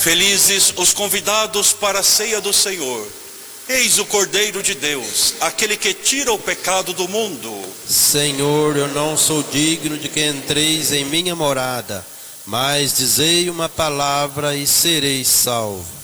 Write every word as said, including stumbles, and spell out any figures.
Felizes os convidados para a ceia do Senhor. Eis o Cordeiro de Deus, aquele que tira o pecado do mundo. Senhor, eu não sou digno de que entreis em minha morada, mas dizei uma palavra e serei salvo.